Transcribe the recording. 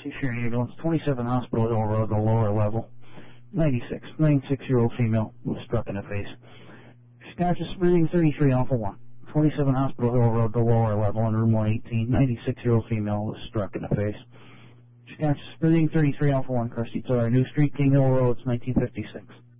Fury ambulance, 27 Hospital Hill Road, the lower level. 96-year-old female was struck in the face. Conscious breathing 33 Alpha 1. 27 Hospital Hill Road, the lower level, in room 118. 96-year-old female was struck in the face. Conscious breathing 33 Alpha 1, Kirsty Toyer, New Street, King Hill Road, 1956.